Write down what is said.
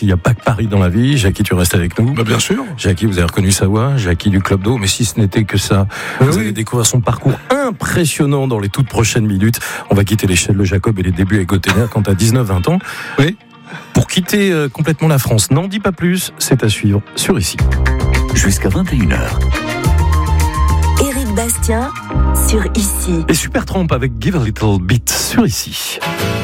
il n'y a pas que Paris dans la vie. Jackie, tu restes avec nous. Bah, bien sûr. Jackie, vous avez reconnu sa voix, Jackie du Club d'eau, mais si ce n'était que ça, vous allez découvrir son parcours impressionnant dans les toutes prochaines minutes. On va quitter l'échelle de Jacob et les débuts avec Gotenner quand à 19-20 ans. Oui. Pour quitter complètement la France, n'en dis pas plus, c'est à suivre sur Ici. Jusqu'à 21h. Éric Bastien sur Ici. Et Supertramp avec Give a Little Bit sur Ici.